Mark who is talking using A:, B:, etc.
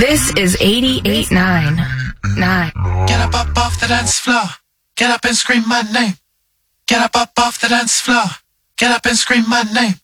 A: This is 88.9.
B: Get up off the dance floor. Get up and scream my name. Get up off the dance floor. Get up and scream my name.